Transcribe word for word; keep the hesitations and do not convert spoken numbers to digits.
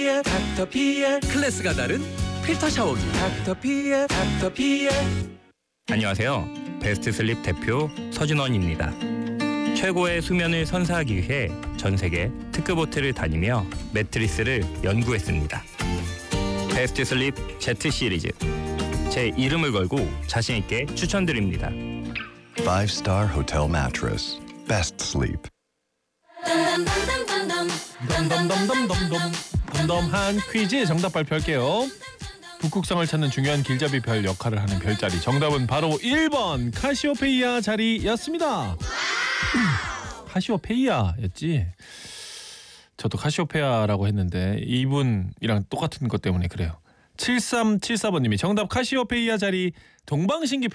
닥터피엘 클래스가 다른 필터 샤워기 닥터피엘 닥터피엘. 안녕하세요. 베스트 슬립 대표 서준원입니다. 최고의 수면을 선사하기 위해 전 세계 특급 호텔을 다니며 매트리스를 연구했습니다. 베스트 슬립 Z 시리즈, 제 이름을 걸고 자신 있게 추천드립니다. Five star hotel mattress. Best sleep. 덤덤덤덤덤덤 덤덤한 퀴즈 정답 발표할게요. 북극성을 찾는 중요한 길잡이 별 역할을 하는 별자리, 정답은 바로 일 번 카시오페이아 자리였습니다. 카시오페이아였지. 저도 카시오페아라고 했는데 이분이랑 똑같은 것 때문에 그래요. 칠삼칠사 번님이 정답 카시오페이아 자리, 동방신기